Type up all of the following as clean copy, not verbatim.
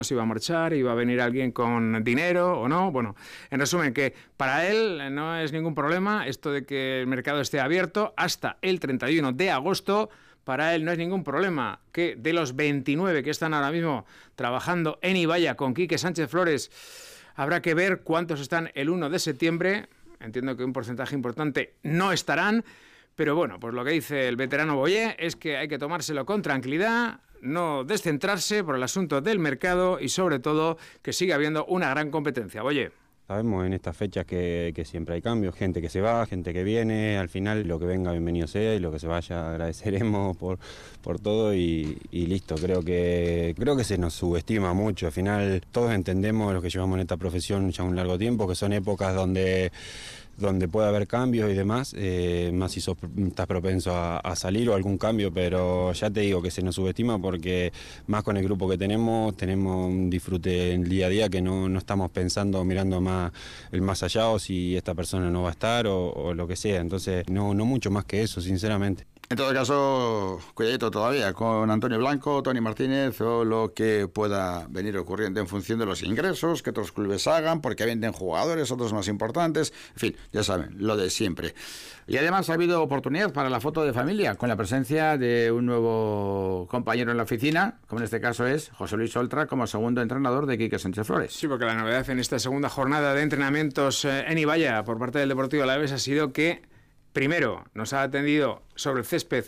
si iba a marchar, iba a venir alguien con dinero o no. Bueno, en resumen, que para él no es ningún problema esto de que el mercado esté abierto hasta el 31 de agosto. Para él no es ningún problema que de los 29 que están ahora mismo trabajando en Ibaya con Quique Sánchez Flores, habrá que ver cuántos están el 1 de septiembre. Entiendo que un porcentaje importante no estarán. Pero bueno, pues lo que dice el veterano Boyer es que hay que tomárselo con tranquilidad, no descentrarse por el asunto del mercado y sobre todo que siga habiendo una gran competencia. Boyer. Sabemos en estas fechas que siempre hay cambios, gente que se va, gente que viene, al final lo que venga bienvenido sea y lo que se vaya agradeceremos por todo y listo. Creo que se nos subestima mucho, al final todos entendemos los que llevamos en esta profesión ya un largo tiempo, que son épocas donde puede haber cambios y demás, más si estás propenso a salir o algún cambio, pero ya te digo que se nos subestima porque más con el grupo que tenemos un disfrute en el día a día que no estamos pensando, mirando más el más allá o si esta persona no va a estar o lo que sea, entonces no mucho más que eso, sinceramente. En todo caso, cuidadito todavía con Antonio Blanco, Tony Martínez o lo que pueda venir ocurriendo en función de los ingresos que otros clubes hagan, porque venden jugadores, otros más importantes, en fin, ya saben, lo de siempre. Y además ha habido oportunidad para la foto de familia, con la presencia de un nuevo compañero en la oficina, como en este caso es José Luis Oltra, como segundo entrenador de Quique Sánchez Flores. Sí, porque la novedad en esta segunda jornada de entrenamientos en Ibaya por parte del Deportivo Alavés ha sido que primero nos ha atendido sobre el césped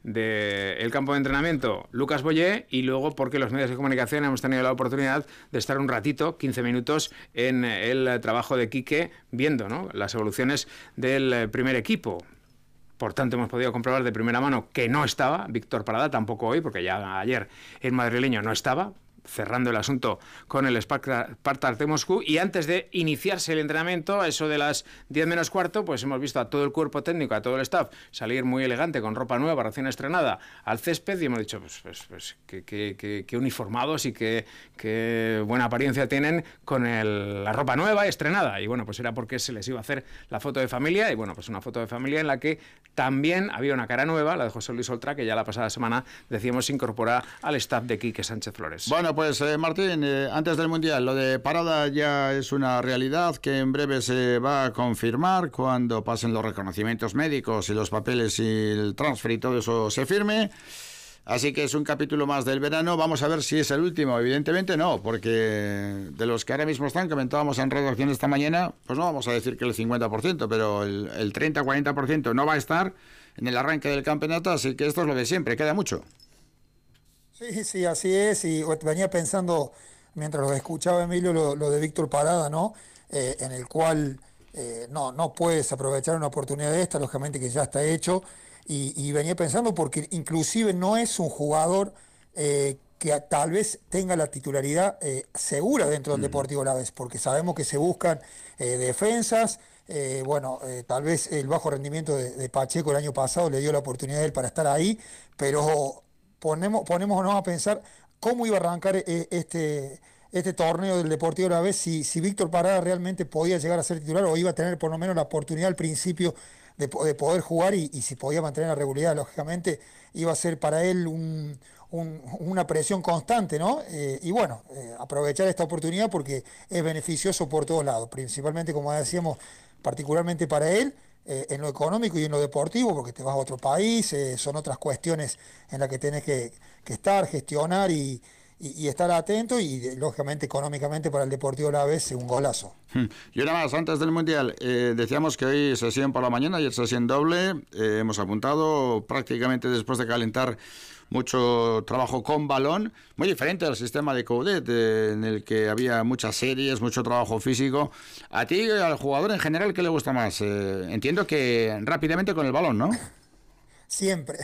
del campo de entrenamiento Lucas Boyer y luego porque los medios de comunicación hemos tenido la oportunidad de estar un ratito, 15 minutos, en el trabajo de Quique viendo, ¿no?, las evoluciones del primer equipo. Por tanto, hemos podido comprobar de primera mano que no estaba Víctor Parada, tampoco hoy, porque ya ayer el madrileño no estaba, cerrando el asunto con el Spartak de Moscú. Y antes de iniciarse el entrenamiento, a eso de las 10 menos cuarto, pues hemos visto a todo el cuerpo técnico, a todo el staff, salir muy elegante, con ropa nueva, recién estrenada, al césped, y hemos dicho, pues qué uniformados y qué buena apariencia tienen con la ropa nueva, estrenada. Y bueno, pues era porque se les iba a hacer la foto de familia, y bueno, pues una foto de familia en la que también había una cara nueva, la de José Luis Oltra, que ya la pasada semana decíamos incorporar al staff de Quique Sánchez Flores. Bueno, pues Martín, antes del Mundial, lo de Parada ya es una realidad que en breve se va a confirmar cuando pasen los reconocimientos médicos y los papeles y el transfer y todo eso se firme. Así que es un capítulo más del verano. Vamos a ver si es el último. Evidentemente no, porque de los que ahora mismo están, comentábamos en redacción esta mañana, pues no vamos a decir que el 50%, pero el 30-40% no va a estar en el arranque del campeonato, así que esto es lo de siempre, queda mucho. Sí, así es, y venía pensando, mientras lo escuchaba Emilio, lo de Víctor Parada, ¿no? En el cual no puedes aprovechar una oportunidad de esta, lógicamente que ya está hecho, y venía pensando porque inclusive no es un jugador que tal vez tenga la titularidad segura dentro del Deportivo Alavés, porque sabemos que se buscan defensas, tal vez el bajo rendimiento de Pacheco el año pasado le dio la oportunidad a él para estar ahí, pero ponémonos a pensar cómo iba a arrancar este torneo del Deportivo Alavés si Víctor Parada realmente podía llegar a ser titular o iba a tener por lo menos la oportunidad al principio de poder jugar y si podía mantener la regularidad, lógicamente iba a ser para él una presión constante, ¿no? Aprovechar esta oportunidad porque es beneficioso por todos lados, principalmente, como decíamos, particularmente para él, en lo económico y en lo deportivo, porque te vas a otro país, son otras cuestiones en las que tenés que estar, gestionar y estar atento, y lógicamente económicamente para el Deportivo Alavés un golazo. Y una más, antes del Mundial, decíamos que hoy sesión por la mañana y sesión doble, hemos apuntado prácticamente después de calentar mucho trabajo con balón, muy diferente al sistema de Coudet, en el que había muchas series, mucho trabajo físico. A ti, al jugador en general, ¿qué le gusta más? Entiendo que rápidamente con el balón, ¿no? Siempre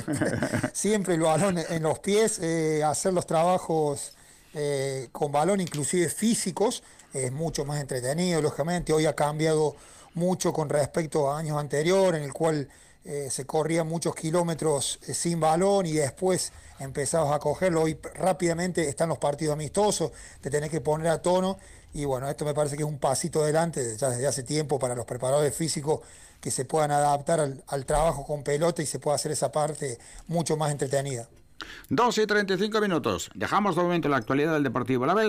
el balón en los pies, hacer los trabajos con balón, inclusive físicos, es mucho más entretenido, lógicamente. Hoy ha cambiado mucho con respecto a años anteriores, en el cual se corría muchos kilómetros sin balón y después empezabas a cogerlo. Hoy rápidamente están los partidos amistosos, te tenés que poner a tono, y bueno, esto me parece que es un pasito adelante ya desde hace tiempo para los preparadores físicos, que se puedan adaptar al trabajo con pelota y se pueda hacer esa parte mucho más entretenida. 2:35. Dejamos de momento la actualidad del Deportivo Alavés.